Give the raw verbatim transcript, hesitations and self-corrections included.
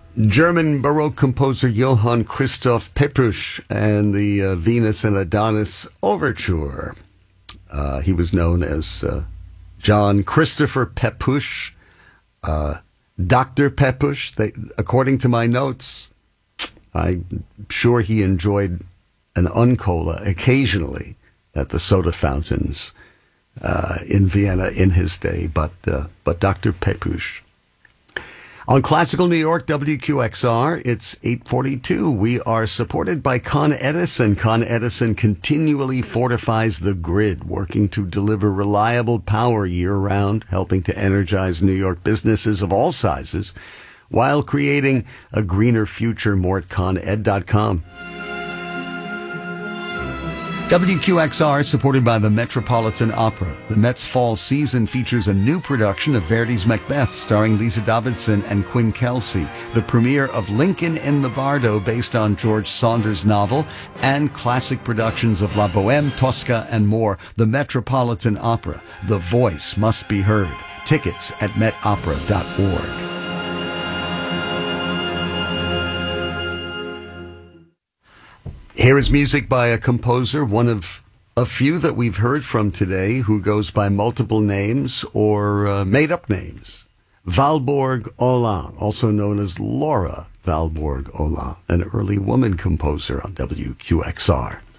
German Baroque composer Johann Christoph Pepusch and the uh, Venus and Adonis Overture. Uh, he was known as uh, John Christopher Pepusch, uh, Doctor Pepusch. They, according to my notes, I'm sure he enjoyed an uncola occasionally at the soda fountains uh, in Vienna in his day, but uh, but Doctor Pepusch. On Classical New York, W Q X R, it's eight forty-two. We are supported by Con Edison. Con Edison continually fortifies the grid, working to deliver reliable power year-round, helping to energize New York businesses of all sizes, while creating a greener future. More at con ed dot com. W Q X R, supported by the Metropolitan Opera. The Met's fall season features a new production of Verdi's Macbeth, starring Lisa Davidson and Quinn Kelsey, the premiere of Lincoln in the Bardo, based on George Saunders' novel, and classic productions of La Bohème, Tosca, and more. The Metropolitan Opera. The voice must be heard. Tickets at met opera dot org. Here is music by a composer, one of a few that we've heard from today, who goes by multiple names or uh, made-up names. Valborg Olan, also known as Laura Valborg Olan, an early woman composer on W Q X R.